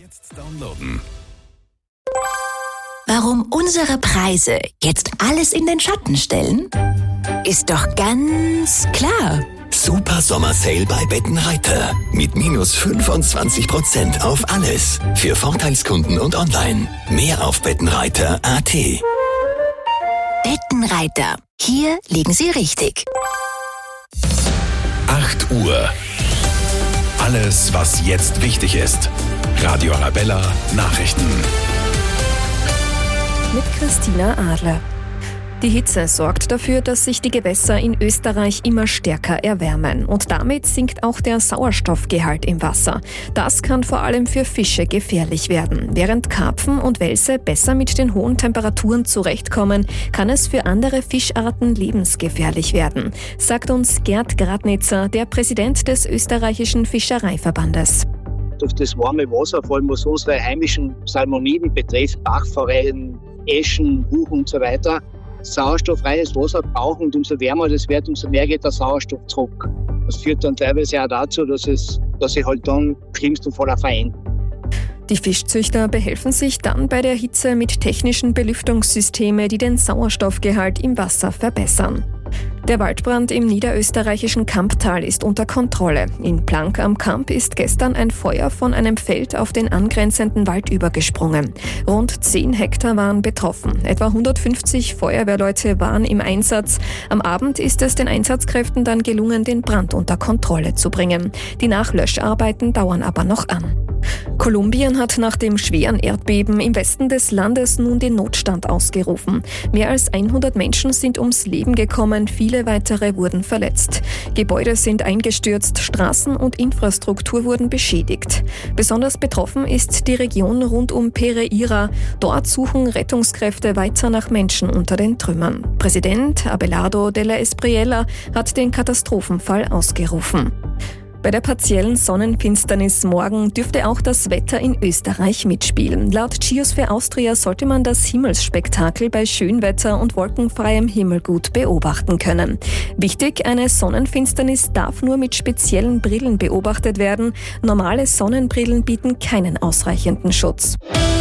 Jetzt downloaden. Warum unsere Preise jetzt alles in den Schatten stellen? Ist doch ganz klar. Super Sommer-Sale bei Bettenreiter. Mit minus 25% auf alles. Für Vorteilskunden und online. Mehr auf bettenreiter.at. Bettenreiter. Hier liegen Sie richtig. 8 Uhr. Alles, was jetzt wichtig ist. Radio Arabella Nachrichten. Mit Christina Adler. Die Hitze sorgt dafür, dass sich die Gewässer in Österreich immer stärker erwärmen und damit sinkt auch der Sauerstoffgehalt im Wasser. Das kann vor allem für Fische gefährlich werden. Während Karpfen und Welse besser mit den hohen Temperaturen zurechtkommen, kann es für andere Fischarten lebensgefährlich werden, sagt uns Gerd Gradnitzer, der Präsident des österreichischen Fischereiverbandes. Durch das warme Wasser, vor allem was unsere heimischen Salmoniden betrifft, Bachforellen, Eschen, Buchen und so weiter, sauerstofffreies Wasser brauchen und umso wärmer das wird, umso mehr geht der Sauerstoff zurück. Das führt dann teilweise auch dazu, dass sie halt dann im schlimmsten Fall verenden. Die Fischzüchter behelfen sich dann bei der Hitze mit technischen Belüftungssystemen, die den Sauerstoffgehalt im Wasser verbessern. Der Waldbrand im niederösterreichischen Kamptal ist unter Kontrolle. In Plank am Kamp ist gestern ein Feuer von einem Feld auf den angrenzenden Wald übergesprungen. Rund 10 Hektar waren betroffen. Etwa 150 Feuerwehrleute waren im Einsatz. Am Abend ist es den Einsatzkräften dann gelungen, den Brand unter Kontrolle zu bringen. Die Nachlöscharbeiten dauern aber noch an. Kolumbien hat nach dem schweren Erdbeben im Westen des Landes nun den Notstand ausgerufen. Mehr als 100 Menschen sind ums Leben gekommen, viele weitere wurden verletzt. Gebäude sind eingestürzt, Straßen und Infrastruktur wurden beschädigt. Besonders betroffen ist die Region rund um Pereira. Dort suchen Rettungskräfte weiter nach Menschen unter den Trümmern. Präsident Abelardo de la Espriella hat den Katastrophenfall ausgerufen. Bei der partiellen Sonnenfinsternis morgen dürfte auch das Wetter in Österreich mitspielen. Laut Geosphere Austria sollte man das Himmelsspektakel bei Schönwetter und wolkenfreiem Himmel gut beobachten können. Wichtig, eine Sonnenfinsternis darf nur mit speziellen Brillen beobachtet werden. Normale Sonnenbrillen bieten keinen ausreichenden Schutz.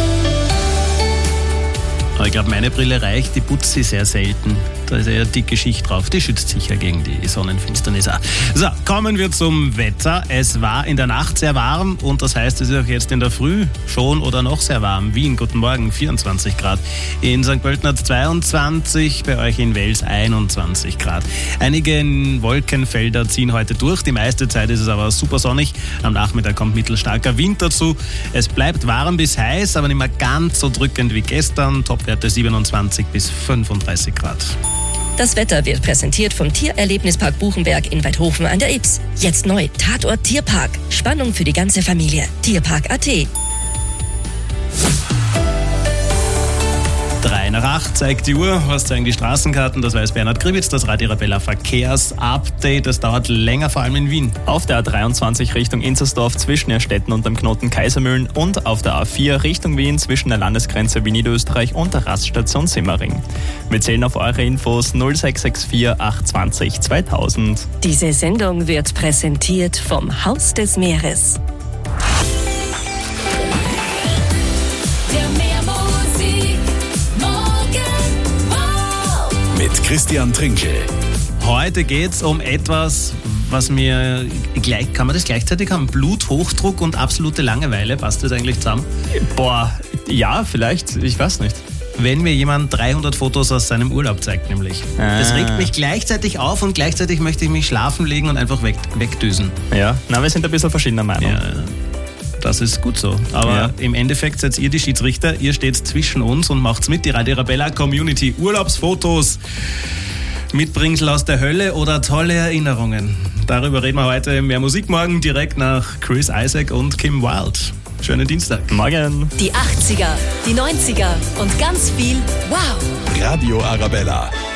Aber ich glaube, meine Brille reicht, die putze ich sehr selten. Da ist eher dicke Schicht drauf. Die schützt sicher gegen die Sonnenfinsternis auch. So, kommen wir zum Wetter. Es war in der Nacht sehr warm und das heißt, es ist auch jetzt in der Früh schon oder noch sehr warm. Wien, guten Morgen, 24 Grad. In St. Pölten hat 22, bei euch in Wels 21 Grad. Einige Wolkenfelder ziehen heute durch. Die meiste Zeit ist es aber super sonnig. Am Nachmittag kommt mittelstarker Wind dazu. Es bleibt warm bis heiß, aber nicht mehr ganz so drückend wie gestern. Topwerte 27 bis 35 Grad. Das Wetter wird präsentiert vom Tiererlebnispark Buchenberg in Weidhofen an der Ybbs. Jetzt neu, Tatort Tierpark. Spannung für die ganze Familie. Tierpark.at. 7:03 zeigt die Uhr. Was zeigen die Straßenkarten? Das weiß Bernhard Gribitz, das Radio Arabella Verkehrsupdate. Das dauert länger, vor allem in Wien. Auf der A23 Richtung Inzersdorf zwischen Erstetten und dem Knoten Kaisermühlen und auf der A4 Richtung Wien zwischen der Landesgrenze Wien-Niederösterreich und der Raststation Simmering. Wir zählen auf eure Infos 0664 820 2000. Diese Sendung wird präsentiert vom Haus des Meeres. Mit Christian Trinkel. Heute geht's um etwas, was mir kann man das gleichzeitig haben? Bluthochdruck und absolute Langeweile, passt das eigentlich zusammen? Boah, ja, vielleicht, ich weiß nicht. Wenn mir jemand 300 Fotos aus seinem Urlaub zeigt, nämlich. Das regt mich gleichzeitig auf und gleichzeitig möchte ich mich schlafen legen und einfach wegdüsen. Ja, na, wir sind ein bisschen verschiedener Meinung. Ja, das ist gut so. Aber im Endeffekt seid ihr die Schiedsrichter, ihr steht zwischen uns und macht's mit. Die Radio Arabella Community Urlaubsfotos, Mitbringsel aus der Hölle oder tolle Erinnerungen. Darüber reden wir heute im Mehr Musik morgen direkt nach Chris Isaak und Kim Wilde. Schönen Dienstag. Morgen. Die 80er, die 90er und ganz viel Wow. Radio Arabella.